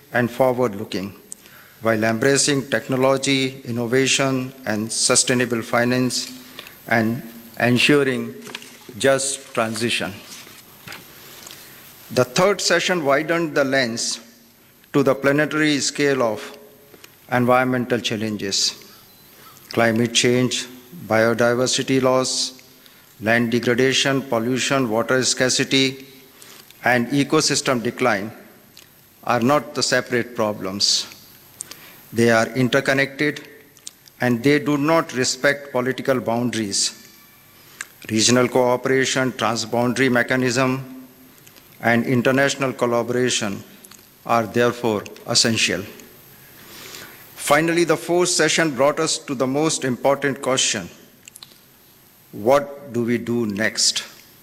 and forward-looking, while embracing technology, innovation, and sustainable finance, and ensuring just transition. The third session widened the lens to the planetary scale of environmental challenges: climate change, biodiversity loss, land degradation, pollution, water scarcity, and ecosystem decline are not the separate problems. They are interconnected, and they do not respect political boundaries. Regional cooperation, transboundary mechanism, and international collaboration are therefore essential. Finally, the fourth session brought us to the most important question: what do we do next?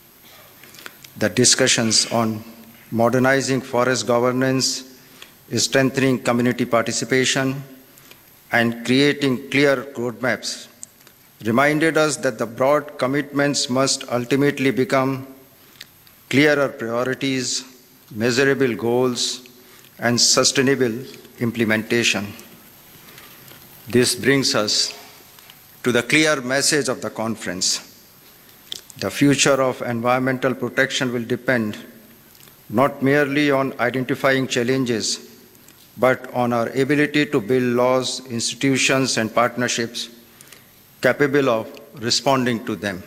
The discussions on modernizing forest governance, strengthening community participation, and creating clear roadmaps reminded us that the broad commitments must ultimately become clearer priorities, measurable goals, and sustainable implementation. This brings us to the clear message of the conference. The future of environmental protection will depend not merely on identifying challenges, but on our ability to build laws, institutions, and partnerships capable of responding to them.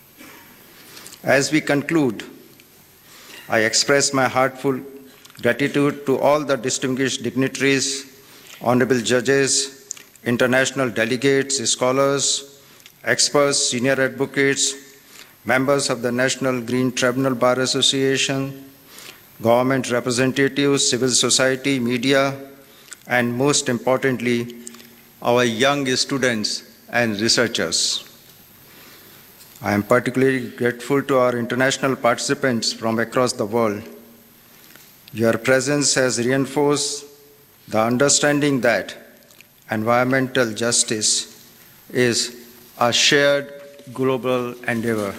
As we conclude, I express my heartfelt gratitude to all the distinguished dignitaries, honorable judges, international delegates, scholars, experts, senior advocates, members of the National Green Tribunal Bar Association, government representatives, civil society, media, and most importantly, our young students and researchers. I am particularly grateful to our international participants from across the world. Your presence has reinforced the understanding that environmental justice is a shared global endeavor.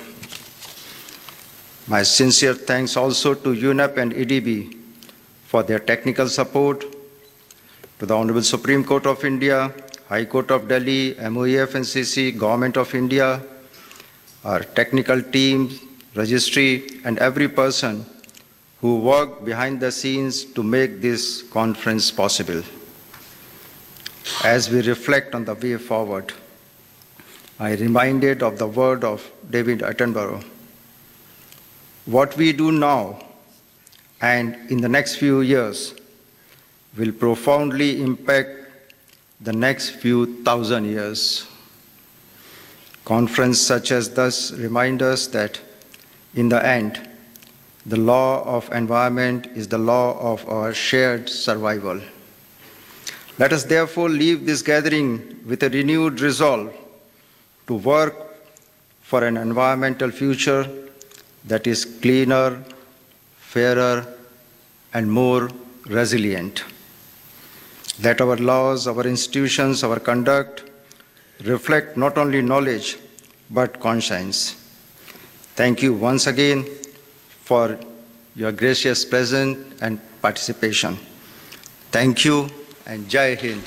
My sincere thanks also to UNEP and EDB for their technical support, to the Honorable Supreme Court of India, High Court of Delhi, MOEF NCC, Government of India, our technical team, registry, and every person who worked behind the scenes to make this conference possible. As we reflect on the way forward, I am reminded of the word of David Attenborough. What we do now and in the next few years will profoundly impact the next few thousand years. Conferences such as this remind us that in the end, the law of environment is the law of our shared survival. Let us therefore leave this gathering with a renewed resolve to work for an environmental future that is cleaner, fairer, and more resilient. Let our laws, our institutions, our conduct reflect not only knowledge, but conscience. Thank you once again for your gracious presence and participation. Thank you and Jai Hind.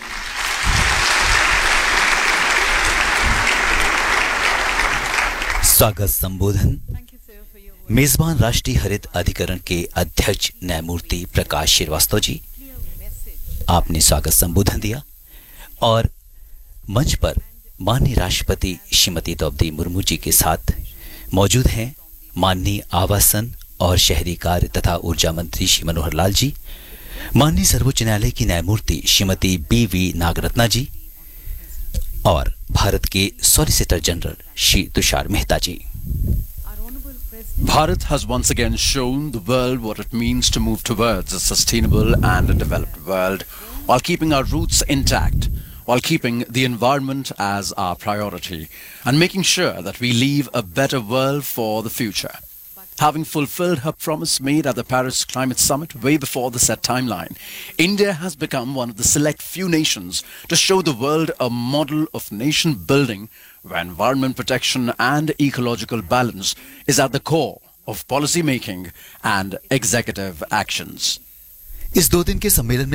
स्वागत संबोधन मेजबान राष्ट्रीय हरित अधिकरण के अध्यक्ष न्यायमूर्ति प्रकाश श्रीवास्तव जी, आपने स्वागत संबोधन दिया और मंच पर माननीय राष्ट्रपति श्रीमती द्रौपदी मुर्मू जी के साथ मौजूद हैं माननीय आवासन और शहरी कार्य तथा ऊर्जा मंत्री श्री मनोहर लाल जी, माननीय सर्वोच्च न्यायालय की न्यायमूर्ति श्रीमती बी.वी. नागरत्ना जी और भारत के solicitor general Shri Tushar Mehta ji. Bharat has once again shown the world what it means to move towards a sustainable and a developed world while keeping our roots intact, while keeping the environment as our priority and making sure that we leave a better world for the future. Having fulfilled her promise made at the Paris Climate Summit way before the set timeline, India has become one of the select few nations to show the world a model of nation building where environment protection and ecological balance is at the core of policy making and executive actions. इस 2 दिन के सम्मेलन में